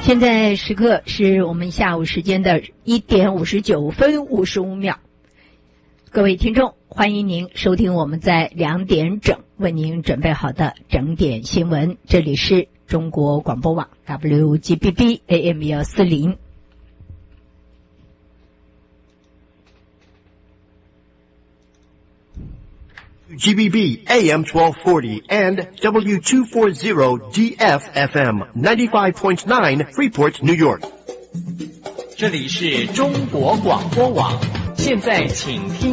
现在时刻是我们下午时间的1点59分55秒。各位听众，欢迎您收听我们在2点整为您准备好的整点新闻。这里是中国广播网 WGBB AM 140。 GBB AM 1240 and W240 DFFM 95.9 Freeport, New York. 这里是中国广播网，现在请听